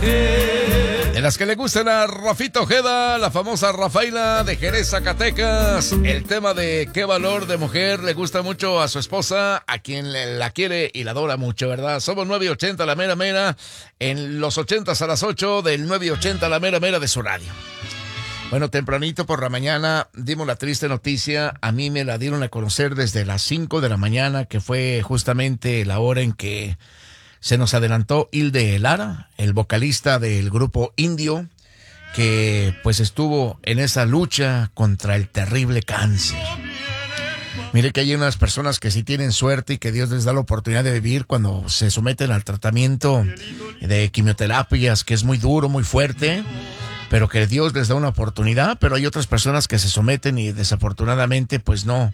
De las que le gustan a Rafito Ojeda, la famosa Rafaela de Jerez, Zacatecas. El tema de qué valor de mujer le gusta mucho a su esposa, a quien la quiere y la adora mucho, ¿verdad? Somos 980 la mera mera, en los 80s a las 8 del 980 la mera mera de su radio. Bueno, tempranito por la mañana dimos la triste noticia. A mí me la dieron a conocer desde las 5 de la mañana, que fue justamente la hora en que se nos adelantó Hilde Lara, el vocalista del grupo Indio, que pues estuvo en esa lucha contra el terrible cáncer. Mire que hay unas personas que sí tienen suerte y que Dios les da la oportunidad de vivir cuando se someten al tratamiento de quimioterapias, que es muy duro, muy fuerte, pero que Dios les da una oportunidad. Pero hay otras personas que se someten y desafortunadamente pues no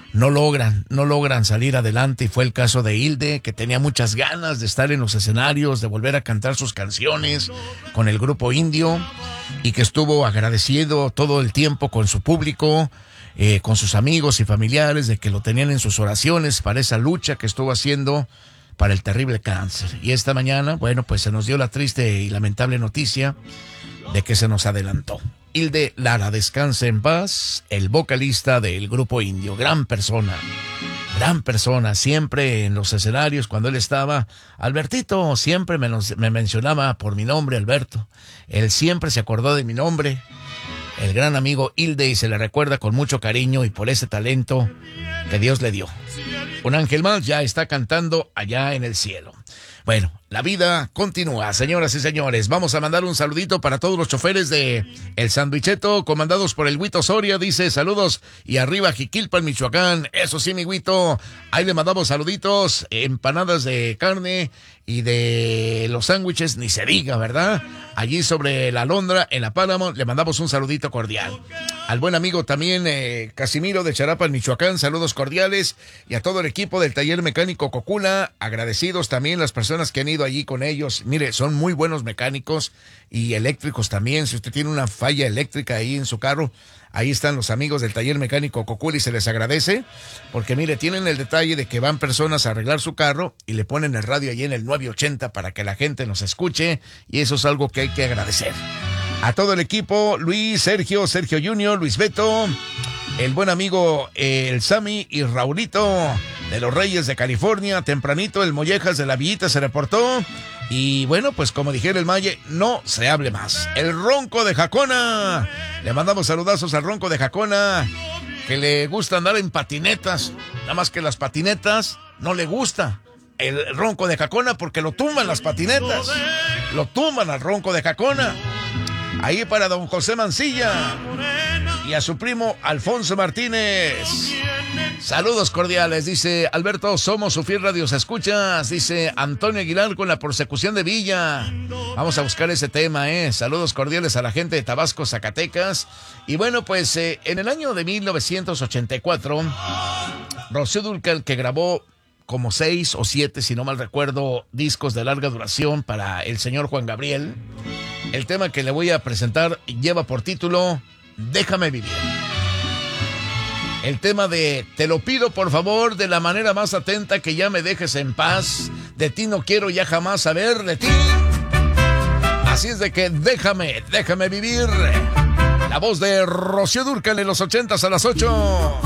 logran salir adelante, y fue el caso de Hilde, que tenía muchas ganas de estar en los escenarios, de volver a cantar sus canciones con el grupo Indio, y que estuvo agradecido todo el tiempo con su público, con sus amigos y familiares, de que lo tenían en sus oraciones para esa lucha que estuvo haciendo para el terrible cáncer. Y esta mañana, bueno, pues se nos dio la triste y lamentable noticia de que se nos adelantó. Hilde Lara, descanse en paz, el vocalista del grupo Indio. Gran persona, siempre en los escenarios cuando él estaba. Albertito siempre me mencionaba por mi nombre, Alberto. Él siempre se acordó de mi nombre, el gran amigo Hilde, y se le recuerda con mucho cariño y por ese talento que Dios le dio. Un ángel más ya está cantando allá en el cielo. Bueno, la vida continúa, señoras y señores. Vamos a mandar un saludito para todos los choferes de El Sandwicheto, comandados por el Huito Soria. Dice, saludos y arriba Jiquilpan, Michoacán. Eso sí, mi Huito. Ahí le mandamos saluditos, empanadas de carne y de los sándwiches, ni se diga, ¿verdad? Allí sobre la Alondra, en la Pálamo, le mandamos un saludito cordial. Al buen amigo también Casimiro de Charapan, Michoacán, saludos cordiales. Y a todo el equipo del taller mecánico Cocula, agradecidos también las personas que han ido allí con ellos. Mire, son muy buenos mecánicos y eléctricos también. Si usted tiene una falla eléctrica ahí en su carro, ahí están los amigos del taller mecánico Cocula y se les agradece, porque mire, tienen el detalle de que van personas a arreglar su carro y le ponen el radio allí en el 980 para que la gente nos escuche, y eso es algo que hay que agradecer. A todo el equipo, Luis, Sergio Junior, Luis Beto, el buen amigo el Sammy y Raulito de los Reyes de California. Tempranito el Mollejas de la Villita se reportó. Y bueno, pues como dijera el Maye, no se hable más. El Ronco de Jacona. Le mandamos saludazos al Ronco de Jacona, que le gusta andar en patinetas. Nada más que las patinetas no le gusta el Ronco de Jacona, porque lo tumban las patinetas. Lo tumban al Ronco de Jacona. Ahí para don José Mancilla y a su primo Alfonso Martínez. Saludos cordiales, dice Alberto, somos su fiel radio escuchas, dice Antonio Aguilar con la persecución de Villa. Vamos a buscar ese tema, Saludos cordiales a la gente de Tabasco, Zacatecas. Y bueno, pues en el año de 1984, Rocío Dúrcal, que grabó como 6 o 7, si no mal recuerdo, discos de larga duración para el señor Juan Gabriel. El tema que le voy a presentar lleva por título Déjame Vivir. El tema de Te lo pido por favor, de la manera más atenta, que ya me dejes en paz. De ti no quiero ya jamás saber de ti. Así es de que déjame vivir. La voz de Rocío Dúrcal en los 80s a las 8.